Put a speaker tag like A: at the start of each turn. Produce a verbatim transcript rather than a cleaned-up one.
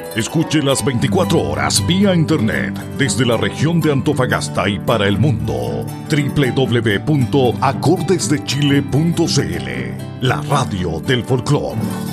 A: Escuche las veinticuatro horas vía internet desde la región de Antofagasta y para el mundo. doble u doble u doble u punto acordes de chile punto c l, la radio del folclore.